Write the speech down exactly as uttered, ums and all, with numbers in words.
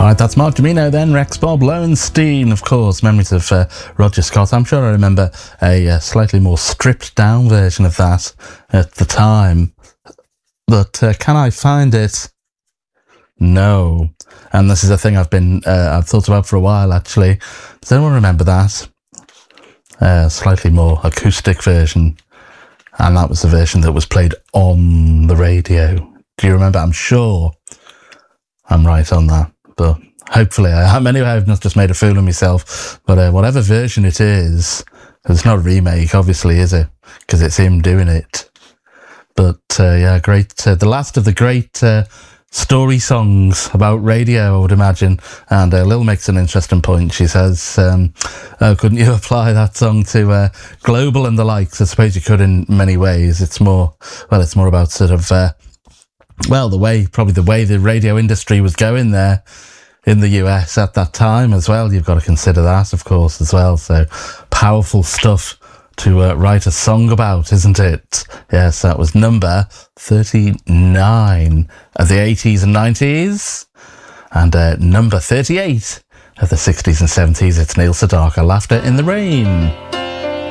Alright, that's Mark Domino then, Rex Bob Lowenstein, of course, memories of uh, Roger Scott. I'm sure I remember a uh, slightly more stripped down version of that at the time, but uh, can I find it? No. And this is a thing I've been, uh, I've thought about for a while actually. Does anyone remember that? Uh, slightly more acoustic version, and that was the version that was played on the radio. Do you remember? I'm sure I'm right on that, but hopefully I am. Anyway, I've not just made a fool of myself, but uh, whatever version it is, it's not a remake, obviously, is it? Because it's him doing it. But uh, yeah, great. Uh, the last of the great uh, story songs about radio, I would imagine. And uh, Lil makes an interesting point. She says, um, oh, couldn't you apply that song to uh, Global and the likes? I suppose you could in many ways. It's more, well, it's more about sort of, uh, well, the way, probably the way the radio industry was going there in the U S at that time as well. You've got to consider that, of course, as well. So powerful stuff to uh, write a song about, isn't it? Yes, that was number thirty-nine of the eighties and nineties, and uh, number thirty-eight of the sixties and seventies. It's Neil Sedaka, Laughter in the Rain.